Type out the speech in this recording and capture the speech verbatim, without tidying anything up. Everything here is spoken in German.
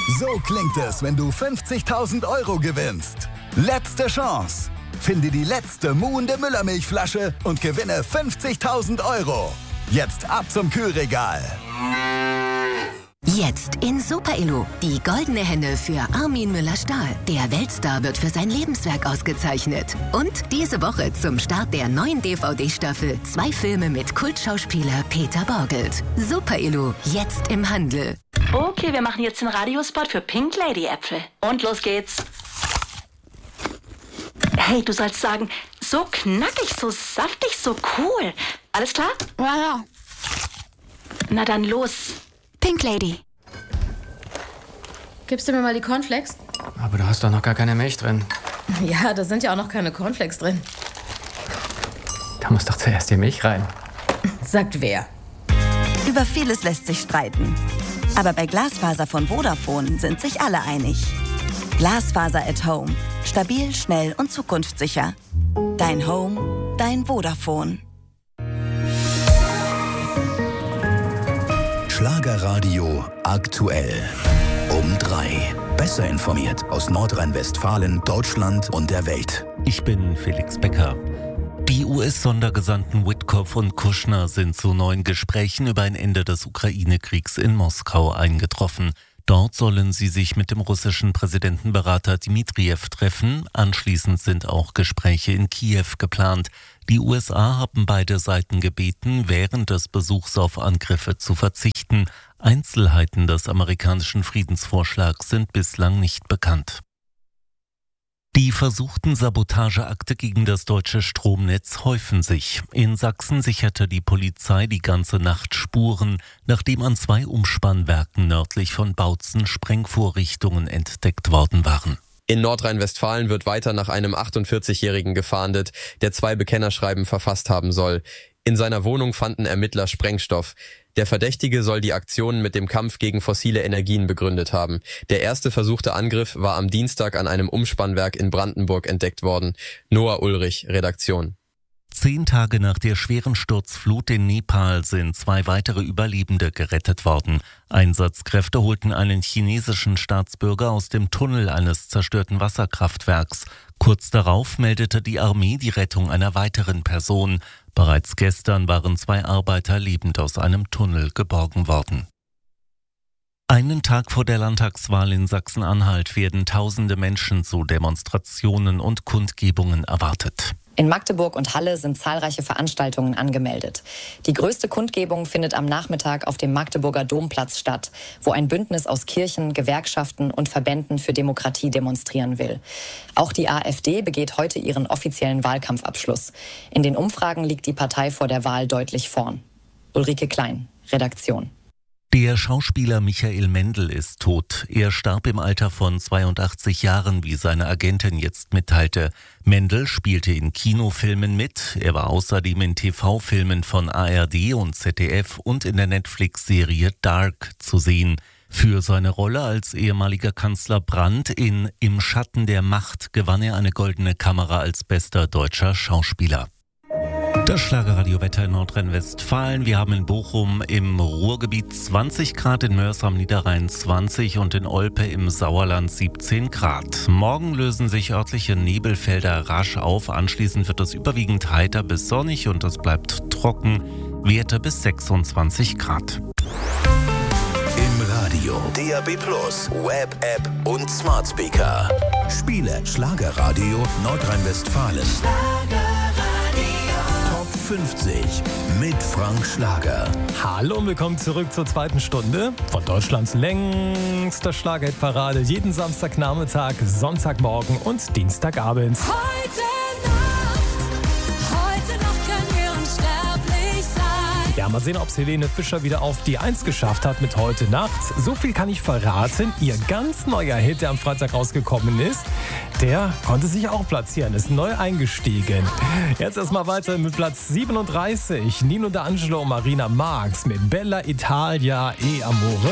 So klingt es, wenn du fünfzigtausend Euro gewinnst. Letzte Chance. Finde die letzte muhende Müllermilchflasche und gewinne fünfzigtausend Euro. Jetzt ab zum Kühlregal. Jetzt in Super Illu. Die goldene Henne für Armin Müller-Stahl. Der Weltstar wird für sein Lebenswerk ausgezeichnet. Und diese Woche zum Start der neuen D V D-Staffel zwei Filme mit Kultschauspieler Peter Borgelt. Super Illu, jetzt im Handel. Okay, wir machen jetzt den Radiospot für Pink Lady Äpfel. Und los geht's. Hey, du sollst sagen, so knackig, so saftig, so cool. Alles klar? Ja, ja. Na dann los. Pink Lady. Gibst du mir mal die Cornflakes? Aber du hast doch noch gar keine Milch drin. Ja, da sind ja auch noch keine Cornflakes drin. Da muss doch zuerst die Milch rein. Sagt wer? Über vieles lässt sich streiten. Aber bei Glasfaser von Vodafone sind sich alle einig. Glasfaser at Home. Stabil, schnell und zukunftssicher. Dein Home, dein Vodafone. Schlagerradio aktuell. Um drei. Besser informiert aus Nordrhein-Westfalen, Deutschland und der Welt. Ich bin Felix Becker. Die U S-Sondergesandten Witkoff und Kushner sind zu neuen Gesprächen über ein Ende des Ukraine-Kriegs in Moskau eingetroffen. Dort sollen sie sich mit dem russischen Präsidentenberater Dmitriev treffen. Anschließend sind auch Gespräche in Kiew geplant. Die U S A haben beide Seiten gebeten, während des Besuchs auf Angriffe zu verzichten. Einzelheiten des amerikanischen Friedensvorschlags sind bislang nicht bekannt. Die versuchten Sabotageakte gegen das deutsche Stromnetz häufen sich. In Sachsen sicherte die Polizei die ganze Nacht Spuren, nachdem an zwei Umspannwerken nördlich von Bautzen Sprengvorrichtungen entdeckt worden waren. In Nordrhein-Westfalen wird weiter nach einem achtundvierzigjährigen gefahndet, der zwei Bekennerschreiben verfasst haben soll. In seiner Wohnung fanden Ermittler Sprengstoff. Der Verdächtige soll die Aktionen mit dem Kampf gegen fossile Energien begründet haben. Der erste versuchte Angriff war am Dienstag an einem Umspannwerk in Brandenburg entdeckt worden. Noah Ulrich, Redaktion. Zehn Tage nach der schweren Sturzflut in Nepal sind zwei weitere Überlebende gerettet worden. Einsatzkräfte holten einen chinesischen Staatsbürger aus dem Tunnel eines zerstörten Wasserkraftwerks. Kurz darauf meldete die Armee die Rettung einer weiteren Person. Bereits gestern waren zwei Arbeiter lebend aus einem Tunnel geborgen worden. Einen Tag vor der Landtagswahl in Sachsen-Anhalt werden tausende Menschen zu Demonstrationen und Kundgebungen erwartet. In Magdeburg und Halle sind zahlreiche Veranstaltungen angemeldet. Die größte Kundgebung findet am Nachmittag auf dem Magdeburger Domplatz statt, wo ein Bündnis aus Kirchen, Gewerkschaften und Verbänden für Demokratie demonstrieren will. Auch die AfD begeht heute ihren offiziellen Wahlkampfabschluss. In den Umfragen liegt die Partei vor der Wahl deutlich vorn. Ulrike Klein, Redaktion. Der Schauspieler Michael Mendl ist tot. Er starb im Alter von zweiundachtzig Jahren, wie seine Agentin jetzt mitteilte. Mendl spielte in Kinofilmen mit. Er war außerdem in T V-Filmen von A R D und Z D F und in der Netflix-Serie Dark zu sehen. Für seine Rolle als ehemaliger Kanzler Brandt in Im Schatten der Macht gewann er eine goldene Kamera als bester deutscher Schauspieler. Das Schlagerradiowetter in Nordrhein-Westfalen. Wir haben in Bochum im Ruhrgebiet zwanzig Grad, in Mörs am Niederrhein zwanzig und in Olpe im Sauerland siebzehn Grad. Morgen lösen sich örtliche Nebelfelder rasch auf. Anschließend wird es überwiegend heiter bis sonnig und es bleibt trocken. Werte bis sechsundzwanzig Grad. Im Radio, D A B Plus, Web, App und Smart Speaker. Spiele Schlagerradio Nordrhein-Westfalen. fünfzig mit Frank Schlager. Hallo und willkommen zurück zur zweiten Stunde von Deutschlands längster Schlagerparade. Jeden Samstagnachmittag, Sonntagmorgen und Dienstagabend. Heute Nacht, heute Nacht können wir unsterblich sein. Ja, mal sehen, ob es Helene Fischer wieder auf die Eins geschafft hat mit Heute Nacht. So viel kann ich verraten. Ihr ganz neuer Hit, der am Freitag rausgekommen ist, der konnte sich auch platzieren, ist neu eingestiegen. Jetzt erstmal weiter mit Platz siebenunddreißig. Nino D'Angelo und Marina Marx mit Bella Italia e Amore.